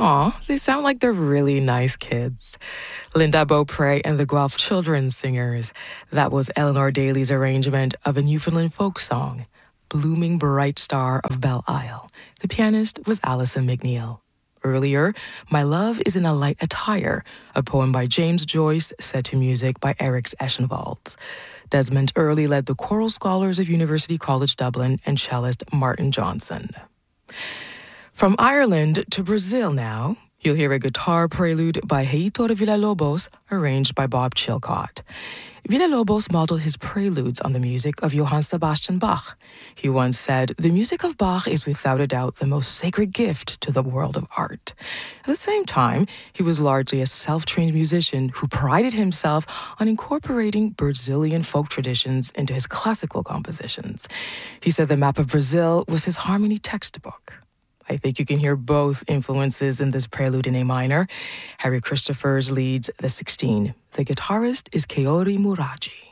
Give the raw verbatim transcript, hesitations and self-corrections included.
Aw, they sound like they're really nice kids. Linda Beaupre and the Guelph Children's Singers. That was Eleanor Daly's arrangement of a Newfoundland folk song, Blooming Bright Star of Belle Isle. The pianist was Alison McNeil. Earlier, My Love is in a Light Attire, a poem by James Joyce set to music by Eric Eschenwalds. Desmond Early led the choral scholars of University College Dublin and cellist Martin Johnson. From Ireland to Brazil now, you'll hear a guitar prelude by Heitor Villa-Lobos, arranged by Bob Chilcott. Villa-Lobos modeled his preludes on the music of Johann Sebastian Bach. He once said, "The music of Bach is without a doubt the most sacred gift to the world of art." At the same time, he was largely a self-trained musician who prided himself on incorporating Brazilian folk traditions into his classical compositions. He said the map of Brazil was his harmony textbook. I think you can hear both influences in this prelude in A minor. Harry Christophers leads the sixteen. The guitarist is Kaori Muraji.